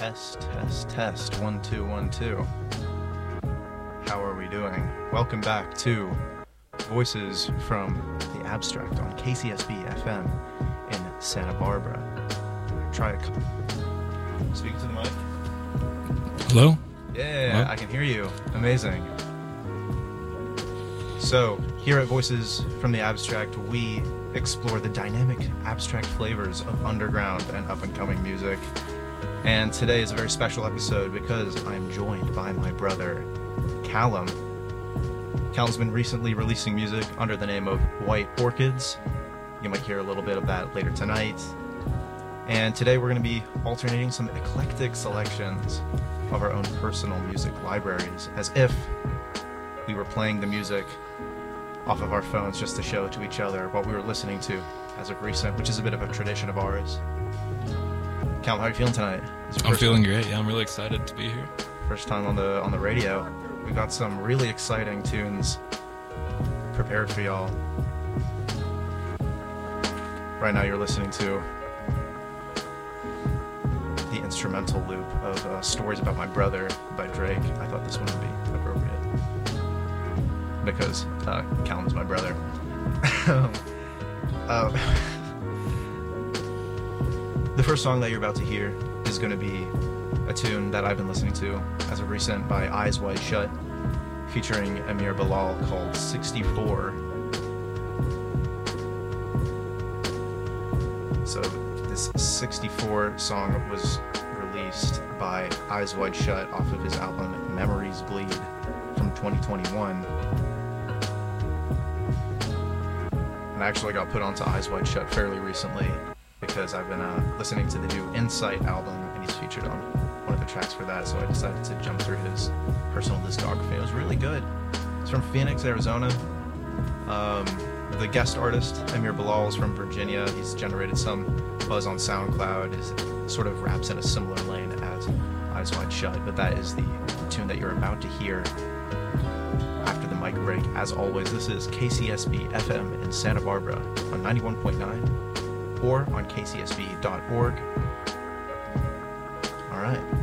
Test, test, test. 1, 2, 1, 2. How are we doing? Welcome back to Voices from the Abstract on KCSB FM in Santa Barbara. Try it. Speak to the mic. Hello? Yeah, Hello? I can hear you. Amazing. So, here at Voices from the Abstract, we explore the dynamic abstract flavors of underground and up-and-coming music. And today is a very special episode because I'm joined by my brother, Callum. Callum's been recently releasing music under the name of White Orchids. You might hear a little bit of that later tonight. And today we're going to be alternating some eclectic selections of our own personal music libraries, as if we were playing the music off of our phones just to show to each other what we were listening to as of recent, which is a bit of a tradition of ours. Callum, how are you feeling tonight? I'm feeling great. Yeah, I'm really excited to be here. First time on the radio. We've got some really exciting tunes prepared for y'all. Right now you're listening to the instrumental loop of Stories About My Brother by Drake. I thought this one would be appropriate because Callum's my brother. The first song that you're about to hear is going to be a tune that I've been listening to as of recent by Eyes Wide Shut, featuring Amir Bilal, called 64. So this 64 song was released by Eyes Wide Shut off of his album Memories Bleed from 2021. And I actually got put onto Eyes Wide Shut fairly recently because I've been listening to the new Insight album, and he's featured on one of the tracks for that, so I decided to jump through his personal discography. It was really good. He's from Phoenix, Arizona. The guest artist, Amir Bilal, is from Virginia. He's generated some buzz on SoundCloud. He sort of raps in a similar lane as Eyes Wide Shut, but that is the tune that you're about to hear after the mic break. As always, this is KCSB FM in Santa Barbara on 91.9 or on kcsb.org. All right.